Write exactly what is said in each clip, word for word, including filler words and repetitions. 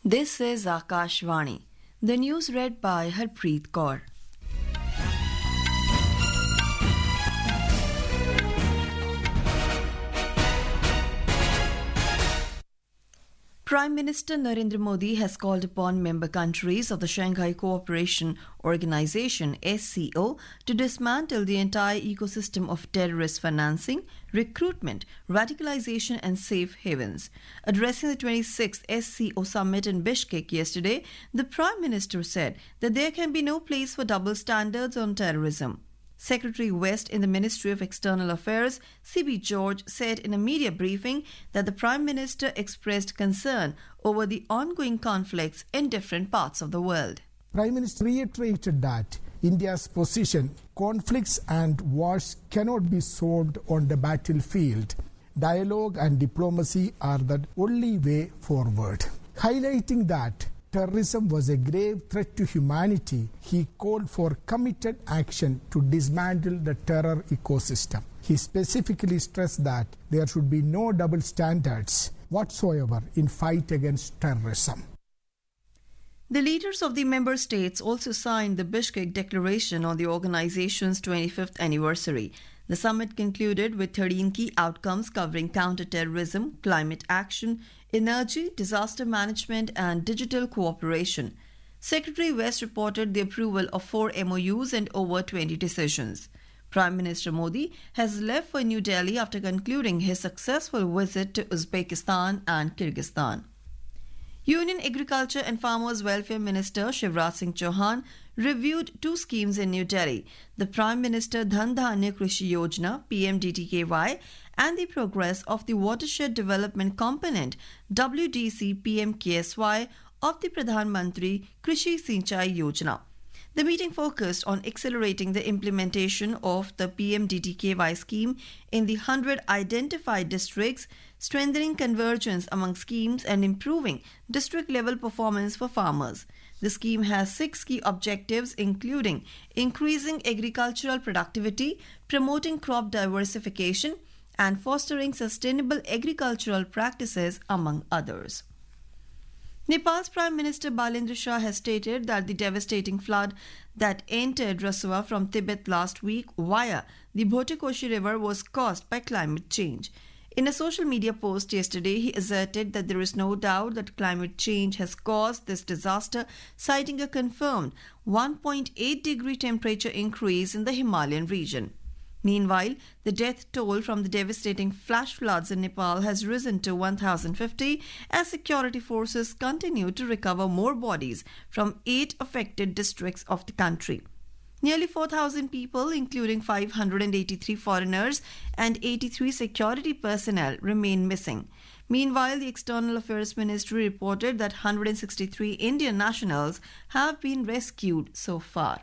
This is Akashvani. The news read by Harpreet Kaur. Prime Minister Narendra Modi has called upon member countries of the Shanghai Cooperation Organization S C O to dismantle the entire ecosystem of terrorist financing, recruitment, radicalization and safe havens. Addressing the twenty-sixth S C O summit in Bishkek yesterday, the Prime Minister said that there can be no place for double standards on terrorism. Secretary West in the Ministry of External Affairs, C B George, said in a media briefing that the Prime Minister expressed concern over the ongoing conflicts in different parts of the world. Prime Minister reiterated that India's position, conflicts and wars cannot be solved on the battlefield. Dialogue and diplomacy are the only way forward. Highlighting that terrorism was a grave threat to humanity, he called for committed action to dismantle the terror ecosystem. He specifically stressed that there should be no double standards whatsoever in fight against terrorism. The leaders of the member states also signed the Bishkek Declaration on the organization's twenty-fifth anniversary. The summit concluded with thirteen key outcomes covering counter-terrorism, climate action, energy, disaster management and digital cooperation. Secretary West reported the approval of four M O Us and over twenty decisions. Prime Minister Modi has left for New Delhi after concluding his successful visit to Uzbekistan and Kyrgyzstan. Union Agriculture and Farmers Welfare Minister Shivraj Singh Chauhan reviewed two schemes in New Delhi, the Prime Minister Dhan Dhanya Krishi Yojana P M D T K Y and the progress of the Watershed Development Component W D C P M K S Y of the Pradhan Mantri Krishi Sinchai Yojana. The meeting focused on accelerating the implementation of the P M D T K Y scheme in the one hundred identified districts, strengthening convergence among schemes and improving district-level performance for farmers. The scheme has six key objectives, including increasing agricultural productivity, promoting crop diversification, and fostering sustainable agricultural practices, among others. Nepal's Prime Minister Balendra Shah has stated that the devastating flood that entered Rasua from Tibet last week via the Bhotekoshi River was caused by climate change. In a social media post yesterday, he asserted that there is no doubt that climate change has caused this disaster, citing a confirmed one point eight degree temperature increase in the Himalayan region. Meanwhile, the death toll from the devastating flash floods in Nepal has risen to one thousand fifty as security forces continue to recover more bodies from eight affected districts of the country. Nearly four thousand people, including five hundred eighty-three foreigners and eighty-three security personnel, remain missing. Meanwhile, the External Affairs Ministry reported that one hundred sixty-three Indian nationals have been rescued so far.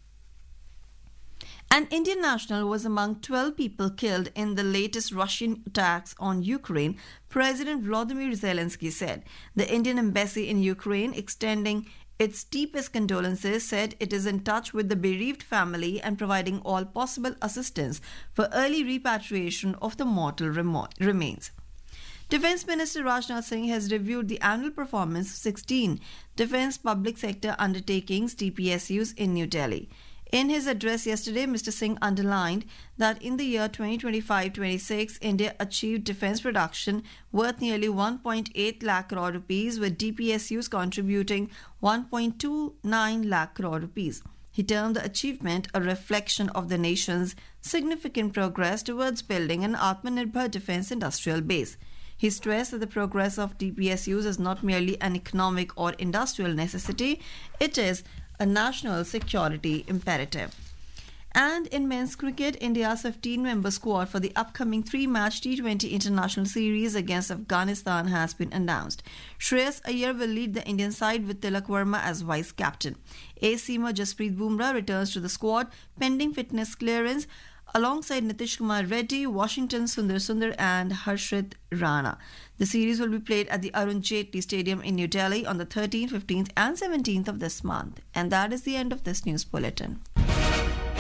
An Indian national was among twelve people killed in the latest Russian attacks on Ukraine, President Volodymyr Zelensky said. The Indian embassy in Ukraine, extending its deepest condolences, said it is in touch with the bereaved family and providing all possible assistance for early repatriation of the mortal remo- remains. Defence Minister Rajnath Singh has reviewed the annual performance of sixteen Defence Public Sector Undertakings D P S Us in New Delhi. In his address yesterday, Mister Singh underlined that in the year twenty twenty-five twenty-six, India achieved defence production worth nearly one point eight lakh crore rupees, with D P S Us contributing one point two nine lakh crore rupees. He termed the achievement a reflection of the nation's significant progress towards building an Atmanirbhar defence industrial base. He stressed that the progress of D P S Us is not merely an economic or industrial necessity, it is a national security imperative. And in men's cricket, India's fifteen-member squad for the upcoming three-match T twenty international series against Afghanistan has been announced. Shreyas Iyer will lead the Indian side with Tilak Verma as vice-captain. Ace-seamer Jasprit Bumrah returns to the squad pending fitness clearance, alongside Nitish Kumar Reddy, Washington Sundar Sundar and Harshit Rana. The series will be played at the Arun Jaitley Stadium in New Delhi on the thirteenth, fifteenth and seventeenth of this month. And that is the end of this news bulletin.